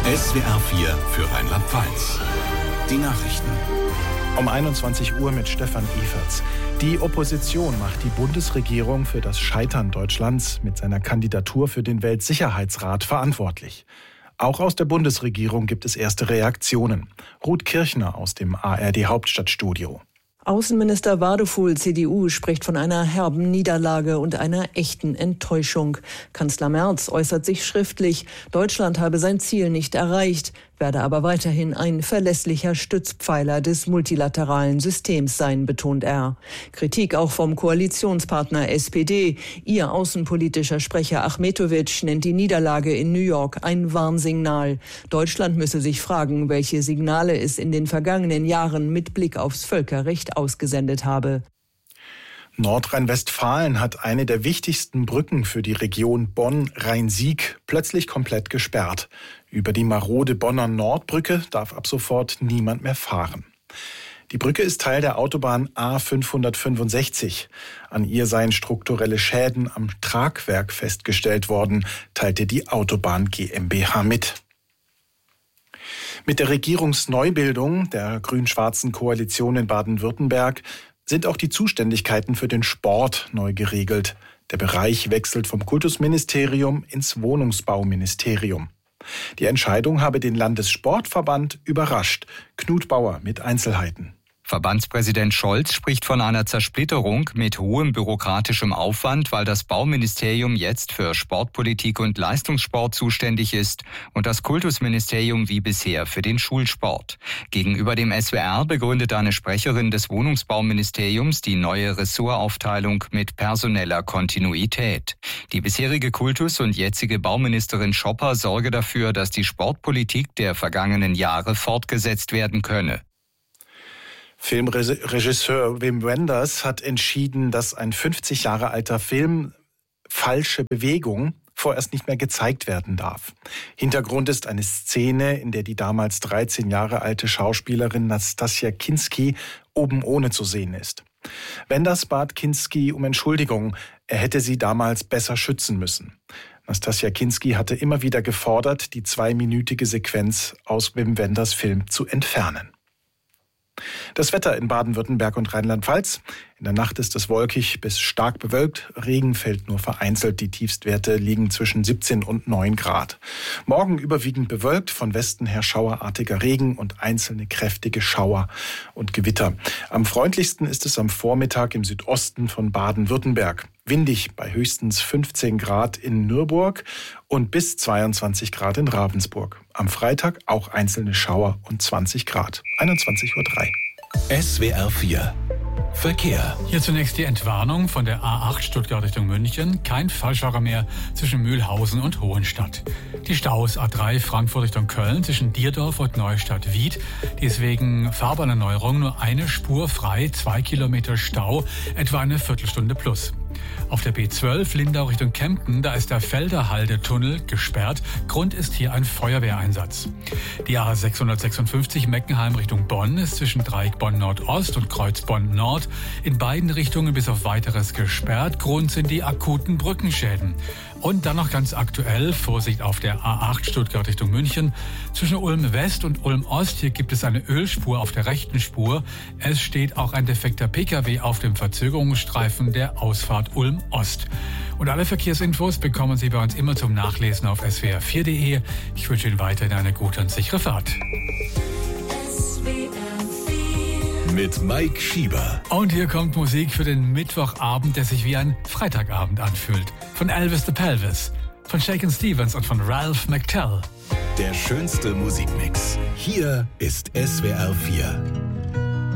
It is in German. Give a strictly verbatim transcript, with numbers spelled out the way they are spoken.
S W R vier für Rheinland-Pfalz. Die Nachrichten. Um einundzwanzig Uhr mit Stefan Eferts. Die Opposition macht die Bundesregierung für das Scheitern Deutschlands mit seiner Kandidatur für den Weltsicherheitsrat verantwortlich. Auch aus der Bundesregierung gibt es erste Reaktionen. Ruth Kirchner aus dem A R D-Hauptstadtstudio. Außenminister Wadefuhl, C D U, spricht von einer herben Niederlage und einer echten Enttäuschung. Kanzler Merz äußert sich schriftlich, Deutschland habe sein Ziel nicht erreicht, werde aber weiterhin ein verlässlicher Stützpfeiler des multilateralen Systems sein, betont er. Kritik auch vom Koalitionspartner S P D. Ihr außenpolitischer Sprecher Achmetovic nennt die Niederlage in New York ein Warnsignal. Deutschland müsse sich fragen, welche Signale es in den vergangenen Jahren mit Blick aufs Völkerrecht ausgesendet habe. Nordrhein-Westfalen hat eine der wichtigsten Brücken für die Region Bonn-Rhein-Sieg plötzlich komplett gesperrt. Über die marode Bonner Nordbrücke darf ab sofort niemand mehr fahren. Die Brücke ist Teil der Autobahn A fünfhundertfünfundsechzig. An ihr seien strukturelle Schäden am Tragwerk festgestellt worden, teilte die Autobahn GmbH mit. Mit der Regierungsneubildung der grün-schwarzen Koalition in Baden-Württemberg sind auch die Zuständigkeiten für den Sport neu geregelt. Der Bereich wechselt vom Kultusministerium ins Wohnungsbauministerium. Die Entscheidung habe den Landessportverband überrascht. Knut Bauer mit Einzelheiten. Verbandspräsident Scholz spricht von einer Zersplitterung mit hohem bürokratischem Aufwand, weil das Bauministerium jetzt für Sportpolitik und Leistungssport zuständig ist und das Kultusministerium wie bisher für den Schulsport. Gegenüber dem S W R begründet eine Sprecherin des Wohnungsbauministeriums die neue Ressortaufteilung mit personeller Kontinuität. Die bisherige Kultus- und jetzige Bauministerin Schopper sorge dafür, dass die Sportpolitik der vergangenen Jahre fortgesetzt werden könne. Filmregisseur Wim Wenders hat entschieden, dass ein fünfzig Jahre alter Film Falsche Bewegung vorerst nicht mehr gezeigt werden darf. Hintergrund ist eine Szene, in der die damals dreizehn Jahre alte Schauspielerin Nastassja Kinski oben ohne zu sehen ist. Wenders bat Kinski um Entschuldigung, er hätte sie damals besser schützen müssen. Nastassja Kinski hatte immer wieder gefordert, die zweiminütige Sequenz aus Wim Wenders Film zu entfernen. Das Wetter in Baden-Württemberg und Rheinland-Pfalz. In der Nacht ist es wolkig bis stark bewölkt. Regen fällt nur vereinzelt. Die Tiefstwerte liegen zwischen siebzehn und neun Grad. Morgen überwiegend bewölkt, von Westen her schauerartiger Regen und einzelne kräftige Schauer und Gewitter. Am freundlichsten ist es am Vormittag im Südosten von Baden-Württemberg. Windig bei höchstens fünfzehn Grad in Nürburg und bis zweiundzwanzig Grad in Ravensburg. Am Freitag auch einzelne Schauer und zwanzig Grad. einundzwanzig Uhr drei. S W R vier Verkehr. Hier zunächst die Entwarnung von der A acht Stuttgart Richtung München. Kein Falschfahrer mehr zwischen Mühlhausen und Hohenstadt. Die Staus A drei Frankfurt Richtung Köln zwischen Dierdorf und Neustadt-Wied. Die ist wegen Fahrbahnerneuerung nur eine Spur frei, zwei Kilometer Stau, etwa eine Viertelstunde plus. Auf der B zwölf Lindau Richtung Kempten, da ist der Felderhalde-Tunnel gesperrt. Grund ist hier ein Feuerwehreinsatz. Die A sechshundertsechsundfünfzig Meckenheim Richtung Bonn ist zwischen Dreieck Bonn Nordost und Kreuz Bonn Nord in beiden Richtungen bis auf Weiteres gesperrt. Grund sind die akuten Brückenschäden. Und dann noch ganz aktuell, Vorsicht auf der A acht Stuttgart Richtung München. Zwischen Ulm West und Ulm Ost, hier gibt es eine Ölspur auf der rechten Spur. Es steht auch ein defekter Pkw auf dem Verzögerungsstreifen der Ausfahrt Ulm Ost. Und alle Verkehrsinfos bekommen Sie bei uns immer zum Nachlesen auf S W R vier punkt de. Ich wünsche Ihnen weiterhin eine gute und sichere Fahrt. Mit Mike Schieber. Und hier kommt Musik für den Mittwochabend, der sich wie ein Freitagabend anfühlt. Von Elvis the Pelvis, von Shakin' Stevens und von Ralph McTell. Der schönste Musikmix. Hier ist S W R vier.